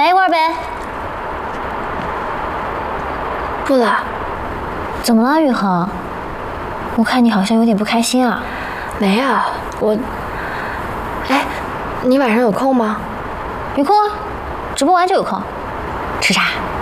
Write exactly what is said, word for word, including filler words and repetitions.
来一罐呗。 不了。 怎么了，宇恒？我看你好像有点不开心啊。 没有，我。哎，你晚上有空吗？ 有空啊，直播完就有空。吃啥？